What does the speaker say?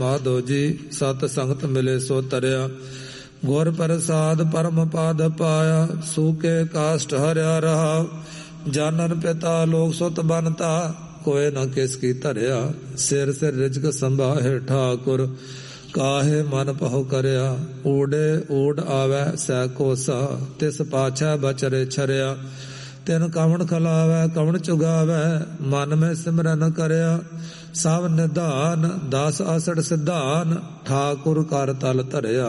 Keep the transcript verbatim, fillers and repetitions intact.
ਮਾਧੋ ਜੀ ਸਤ ਸੰਗਤ ਮਿਲੇ ਸੋ ਤਰਿਆ। ਗੁਰ ਪ੍ਰਸਾਦ ਪਰਮ ਪਾਦ ਪਾਇਆ, ਸੂਕੇ ਕਾਸ਼ਟ ਹਰਿਆ ਰਹਾ। ਜਾਨਨ ਪਿਤਾ ਲੋਕ ਸੁਤ ਬਨਤਾ, ਕੋਏ ਨ ਕਿਸ ਕੀ ਧਰਿਆ। ਸਿਰ ਸਿਰ ਰਿਜਕ ਸੰਭਾਹੇ ਠਾਕੁਰ, ਕਾਹੇ ਮਨ ਪਹੁ ਕਰਿਆ। ਊੜੇ ਊੜ ਆਵੈ ਸੈ ਕੋਸਾ, ਤਿਸ ਪਾਛੈ ਬਚਰੇ ਛਰਿਆ। ਤਿਨ ਕਵਣ ਖਲਾਵੈ ਕਵਣ ਚੁਗਾਵੈ, ਮਨ ਮੈਂ ਸਿਮਰਨ ਕਰਿਆ। ਸਭ ਨਿਧਾਨ ਦਸ ਆਸੜ ਸਿਧਾਨ, ਠਾਕੁਰ ਕਰ ਤਲ ਧਰਿਆ।